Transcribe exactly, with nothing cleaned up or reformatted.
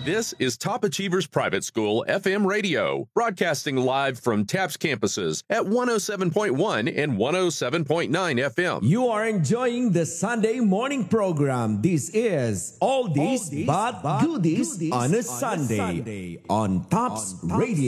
This is Top Achievers Private School F M Radio, broadcasting live from TAPS campuses at one oh seven point one and one oh seven point nine F M. You are enjoying the Sunday morning program. This is All This But Goodies on a Sunday on TAPS Radio.